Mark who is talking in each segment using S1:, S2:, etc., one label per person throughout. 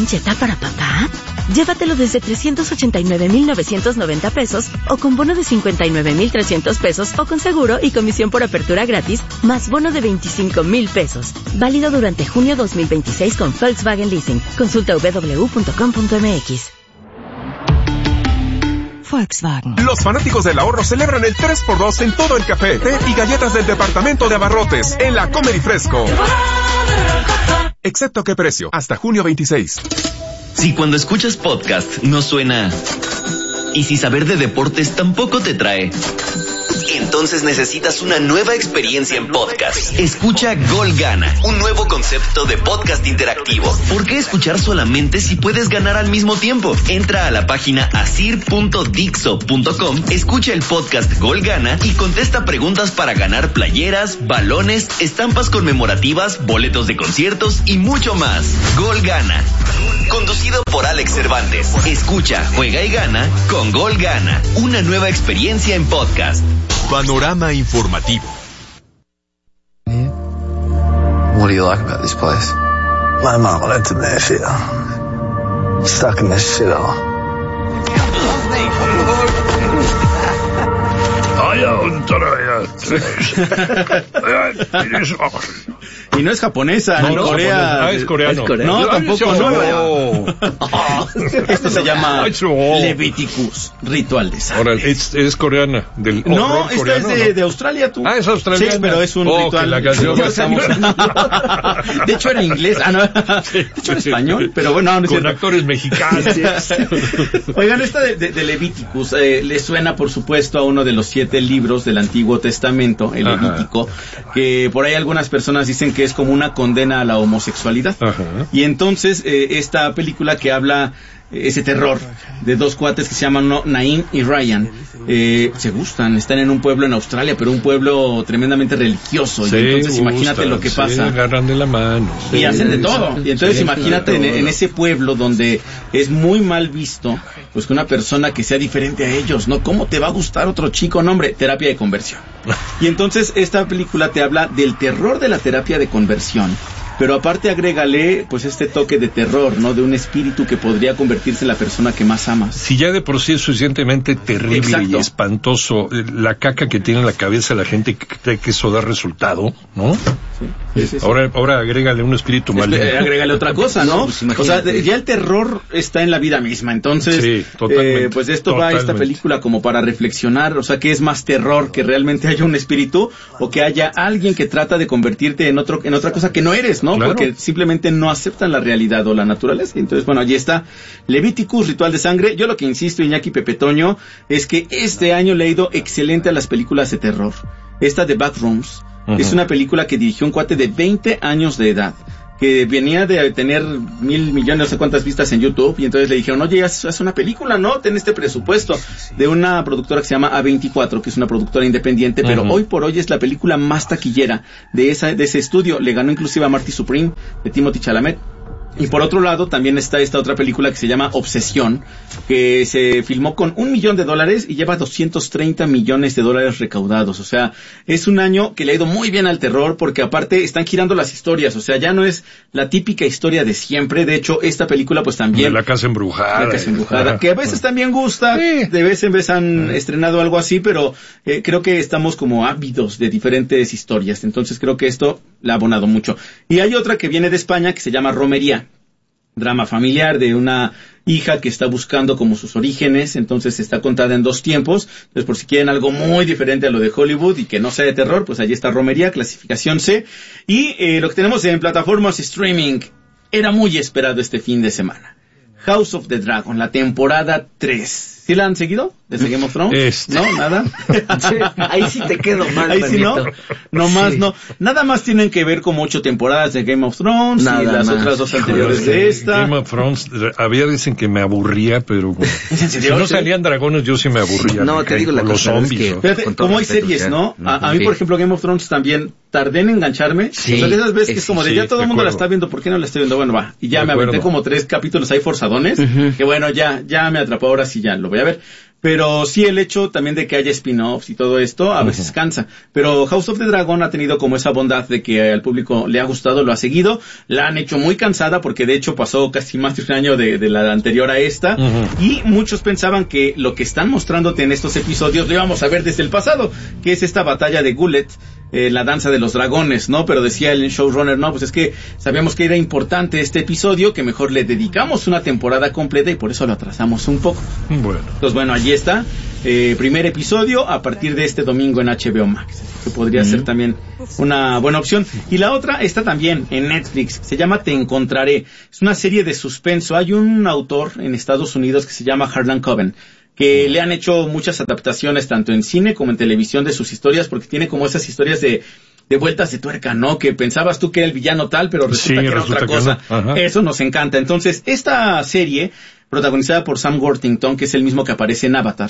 S1: Jetta para papá? Llévatelo desde 389,990 pesos o con bono de 59,300 pesos o con seguro y comisión por apertura gratis, más bono de 25,000 pesos. Válido durante junio 2026 con Volkswagen Leasing. Consulta www.com.mx. Volkswagen.
S2: Los fanáticos del ahorro celebran el 3x2 en todo el café, té y galletas del departamento de abarrotes en la Comer y Fresco. Excepto qué precio, hasta junio 26.
S3: Si cuando escuchas podcast no suena, y si saber de deportes tampoco te trae, entonces necesitas una nueva experiencia en podcast. Escucha Gol Gana, un nuevo concepto de podcast interactivo. ¿Por qué escuchar solamente si puedes ganar al mismo tiempo? Entra a la página asir.dixo.com, escucha el podcast Gol Gana y contesta preguntas para ganar playeras, balones, estampas conmemorativas, boletos de conciertos y mucho más. Gol Gana, conducido por Alex Cervantes. Escucha, juega y gana con Gol Gana, una nueva experiencia en podcast.
S2: Panorama informativo.
S4: What do you like about this place? My mom went to Mayfield. Stuck in this shithole.
S5: Y no es japonesa,
S6: no,
S5: ni Corea.
S6: Es coreano.
S5: No, tampoco, no. Esto se llama
S6: Leviticus.
S5: Leviticus, ritual de sangre.
S6: Ahora, es coreana.
S5: No, esta
S6: coreano,
S5: es de Australia, tú.
S6: Ah, es australiana.
S5: Sí, pero es un ritual.
S6: La canción
S5: De hecho, era inglés. De hecho, era español. Pero bueno, no es
S6: con
S5: cierto.
S6: actores mexicanos.
S5: Oigan, esta de Leviticus le suena, por supuesto, a uno de los 7 libros del Antiguo Testamento, el Levítico, que por ahí algunas personas dicen que es como una condena a la homosexualidad.
S6: Ajá.
S5: Y entonces, esta película que habla ese terror de dos cuates que se llaman Naim y Ryan, se gustan, están en un pueblo en Australia, pero un pueblo tremendamente religioso, y entonces imagínate lo que pasa.
S6: Se agarran de la mano.
S5: Y hacen de todo. Y entonces imagínate en ese pueblo donde es muy mal visto, pues que una persona que sea diferente a ellos, ¿no? ¿Cómo te va a gustar otro chico? No, hombre, terapia de conversión. Y entonces esta película te habla del terror de la terapia de conversión. Pero aparte agrégale, pues, este toque de terror, ¿no? De un espíritu que podría convertirse en la persona que más amas.
S6: Si ya de por sí es suficientemente terrible. Exacto. Y espantoso la caca que tiene en la cabeza la gente que cree que eso da resultado, ¿no? Sí. Ahora agrégale un espíritu maligno.
S5: Agrégale otra cosa, ¿no? Pues o sea, ya el terror está en la vida misma. Entonces,
S6: sí, totalmente,
S5: pues esto va a esta película como para reflexionar. O sea, ¿qué es más terror? ¿Que realmente haya un espíritu o que haya alguien que trata de convertirte en otra cosa que no eres, ¿no? Claro. Porque simplemente no aceptan la realidad o la naturaleza. Entonces, bueno, allí está Leviticus, ritual de sangre. Yo lo que insisto, Iñaki Pepe Toño, es que este año le ha ido excelente a las películas de terror. Esta de Backrooms es una película que dirigió un cuate de 20 años de edad, que venía de tener 1,000 millones, no sé cuántas vistas en YouTube, y entonces le dijeron, oye, haz una película, ¿no? Ten este presupuesto, de una productora que se llama A24, que es una productora independiente, pero hoy por hoy es la película más taquillera de ese estudio. Le ganó inclusive a Marty Supreme, de Timothée Chalamet. Y por otro lado también está esta otra película que se llama Obsesión, que se filmó con $1 millón y lleva $230 millones recaudados. O sea, es un año que le ha ido muy bien al terror, porque aparte están girando las historias. O sea, ya no es la típica historia de siempre. De hecho, esta película pues también...
S6: La Casa Embrujada.
S5: La Casa Embrujada, que a veces también gusta. Sí. De vez en vez han estrenado algo así, pero creo que estamos como ávidos de diferentes historias. Entonces creo que esto le ha abonado mucho. Y hay otra que viene de España que se llama Romería. Drama familiar de una hija que está buscando como sus orígenes, entonces está contada en 2 tiempos. Entonces, por si quieren algo muy diferente a lo de Hollywood y que no sea de terror, pues allí está Romería, clasificación C. Y lo que tenemos en plataformas streaming era muy esperado este fin de semana. House of the Dragon, la temporada 3. ¿Sí la han seguido? ¿Desde Game of Thrones? ¿No? ¿Nada?
S7: Sí, ahí sí te quedo mal.
S5: Ahí sí, ¿no? No más, sí. No. Nada más tienen que ver como 8 temporadas de Game of Thrones y las otras 2 anteriores de esta.
S6: Game of Thrones, dicen que me aburría, pero...
S5: ¿En serio?
S6: Si no salían dragones, yo sí me aburría.
S7: No, te digo la
S6: cosa, los zombies.
S5: Es que, fíjate, como hay series, ¿no? A mí, por ejemplo, Game of Thrones también tardé en engancharme.
S7: Sí.
S5: O sea, de esas veces que es como de ya todo el mundo la está viendo, ¿por qué no la estoy viendo? Bueno, va. Y ya me aventé como 3 capítulos ahí forzadones, que bueno, ya me atrapó, ahora sí ya lo voy a ver. Pero sí, el hecho también de que haya spin-offs y todo esto a veces cansa. Pero House of the Dragon ha tenido como esa bondad de que al público le ha gustado, lo ha seguido. La han hecho muy cansada porque de hecho pasó casi más de un año de la anterior a esta. Y muchos pensaban que lo que están mostrándote en estos episodios lo íbamos a ver desde el pasado, que es esta batalla de Gullet, la danza de los dragones, ¿no? Pero decía el showrunner, no, pues es que sabíamos que era importante este episodio, que mejor le dedicamos una temporada completa y por eso lo atrasamos un poco.
S6: Bueno.
S5: Entonces, bueno, allí está, primer episodio a partir de este domingo en HBO Max, que podría ser también una buena opción. Y la otra está también en Netflix, se llama Te Encontraré. Es una serie de suspenso. Hay un autor en Estados Unidos que se llama Harlan Coben, que le han hecho muchas adaptaciones tanto en cine como en televisión de sus historias, porque tiene como esas historias de vueltas de tuerca, ¿no? Que pensabas tú que era el villano tal, pero resulta que era otra cosa. No. Eso nos encanta. Entonces, esta serie, protagonizada por Sam Worthington, que es el mismo que aparece en Avatar,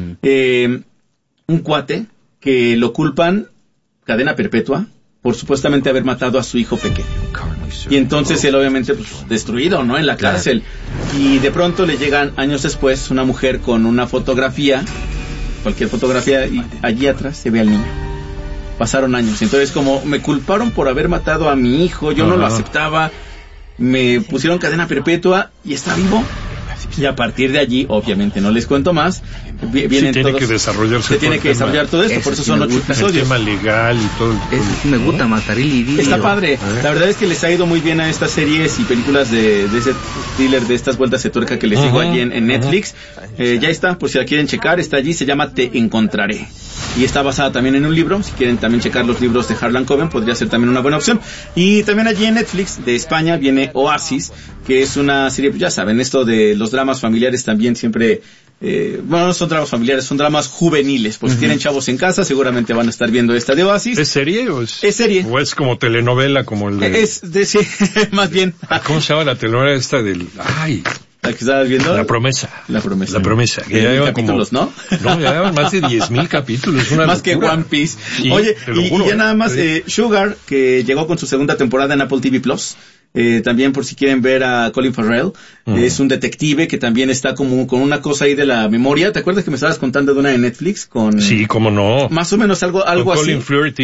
S5: un cuate que lo culpan cadena perpetua por supuestamente haber matado a su hijo pequeño. Y entonces él obviamente pues, destruido, ¿no? En la cárcel. Y de pronto le llegan años después una mujer con una fotografía, cualquier fotografía, y allí atrás se ve al niño. Pasaron años. Entonces como me culparon por haber matado a mi hijo, yo no lo aceptaba, me pusieron cadena perpetua y está vivo. Y a partir de allí, obviamente, no les cuento más.
S6: Vienen tiene que desarrollarse.
S5: Se tiene que desarrollar todo esto, por eso son 8 episodios.
S6: El tema legal y todo.
S7: Me gusta matar el
S5: Está padre. La verdad es que les ha ido muy bien a estas series y películas de ese thriller, de estas vueltas de tuerca que les digo allí en Netflix. Ya está, por si la quieren checar, está allí, se llama Te Encontraré. Y está basada también en un libro. Si quieren también checar los libros de Harlan Coben, podría ser también una buena opción. Y también allí en Netflix de España viene Oasis, que es una serie, ya saben, esto de los dramas familiares también siempre, bueno, no son dramas familiares, son dramas juveniles. Pues si tienen chavos en casa, seguramente van a estar viendo esta de Oasis.
S6: ¿Es serie o es?
S5: Es serie.
S6: ¿O es como telenovela, como el de?
S5: Sí, más bien.
S6: ¿Cómo se llama la telenovela esta del? ¡Ay!
S5: ¿La que estabas viendo?
S6: La promesa.
S5: La promesa.
S6: La promesa. Que ya lleva
S5: capítulos,
S6: como, ¿no? Ya llevan más de 10,000 capítulos. Una
S5: más locura. Que One Piece. Sí, oye, y ya nada más, Sugar, que llegó con su segunda temporada en Apple TV Plus. También por si quieren ver a Colin Farrell, es un detective que también está como con una cosa ahí de la memoria. ¿Te acuerdas que me estabas contando de una de Netflix con?
S6: Sí, cómo no.
S5: Más o menos algo
S6: con
S5: así.
S6: Colin Firth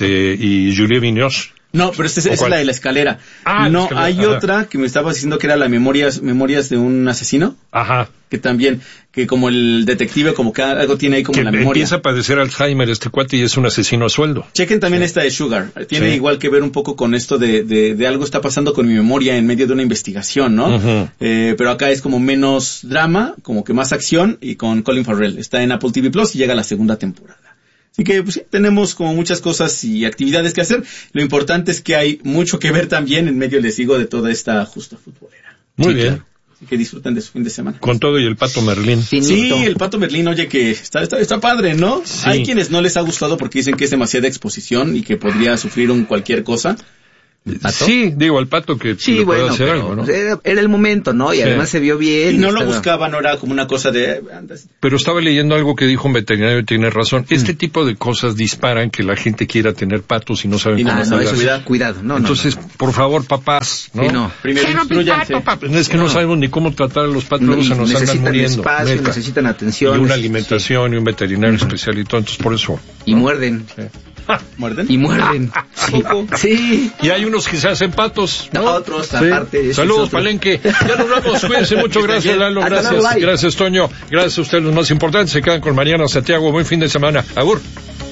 S6: y Julia Vignoche.
S5: No, pero esta es la de la escalera. No, hay otra que me estabas diciendo que era la memorias de un asesino.
S6: Ajá.
S5: Que también, que como el detective, como que algo tiene ahí como
S6: que
S5: en la memoria.
S6: Empieza a padecer Alzheimer este cuate y es un asesino a sueldo.
S5: Chequen también esta de Sugar. Tiene igual que ver un poco con esto de algo está pasando con mi memoria en medio de una investigación, ¿no? Pero acá es como menos drama, como que más acción, y con Colin Farrell. Está en Apple TV Plus y llega la segunda temporada. Así que pues, sí, tenemos como muchas cosas y actividades que hacer. Lo importante es que hay mucho que ver también en medio, les digo, de toda esta justa futbolera.
S6: Muy bien.
S5: Claro. Así que disfruten de su fin de semana.
S6: Con todo y el Pato Merlín.
S5: Sí, el Pato Merlín, oye, que está padre, ¿no? Sí. Hay quienes no les ha gustado porque dicen que es demasiada exposición y que podría sufrir cualquier cosa.
S7: ¿Pato?
S6: Sí, digo, al Pato que
S7: sí, bueno, hacer pero algo, ¿no? Era el momento, ¿no? Y además se vio bien.
S5: Y no lo buscaba, no era como una cosa de...
S6: Pero estaba leyendo algo que dijo un veterinario y tiene razón. Este tipo de cosas disparan que la gente quiera tener patos y no saben cómo
S7: cuidar. Cuidado, no.
S6: Entonces, por favor, papás, ¿no?
S5: Sí, no. Primero instruyanse.
S6: Es que no sabemos ni cómo tratar a los patos, luego se nos andan muriendo.
S7: Espacio, necesitan atención.
S6: Y una alimentación y un veterinario especial y todo, entonces por eso.
S7: Y muerden.
S6: Sí.
S5: ¿Muerden?
S7: Y muerden.
S5: Sí.
S6: Y hay unos que se hacen patos, ¿no?
S7: Otros, aparte.
S6: Saludos, Palenque. Ya nos vamos, cuídense mucho. Gracias, Lalo. Gracias, Toño. Gracias a ustedes, los más importantes. Se quedan con Mariana Santiago. Buen fin de semana. Agur.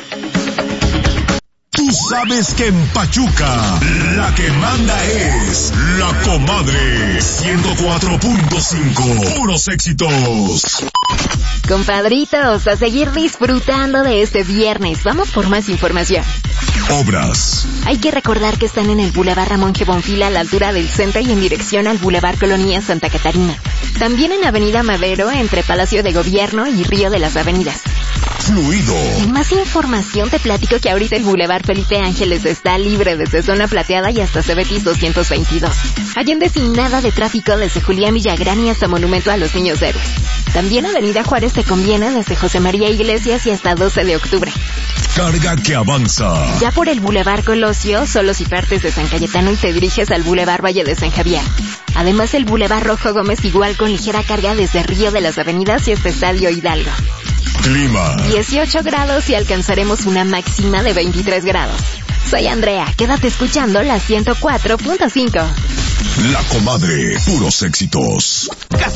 S8: Tú sabes que en Pachuca la que manda es La Comadre 104.5. Puros éxitos.
S9: Compadritos, a seguir disfrutando de este viernes. Vamos por más información.
S8: Obras.
S9: Hay que recordar que están en el Boulevard Ramón G. Bonfil a la altura del centro y en dirección al Boulevard Colonia Santa Catarina. También en Avenida Madero entre Palacio de Gobierno y Río de las Avenidas.
S8: Fluido.
S9: En más información te platico que ahorita el Boulevard Felipe Ángeles está libre desde Zona Plateada y hasta Cebetis 222. Allende sin nada de tráfico desde Julián Villagrán y hasta Monumento a los Niños Héroes. También Avenida Juárez te conviene desde José María Iglesias y hasta 12 de octubre.
S8: Carga que avanza.
S9: Ya por el Boulevard Colosio, solo si partes de San Cayetano y te diriges al Boulevard Valle de San Javier. Además, el Boulevard Rojo Gómez igual con ligera carga desde Río de las Avenidas y hasta Estadio Hidalgo.
S8: Clima.
S9: 18 grados y alcanzaremos una máxima de 23 grados. Soy Andrea, quédate escuchando la 104.5.
S8: La Comadre, puros éxitos.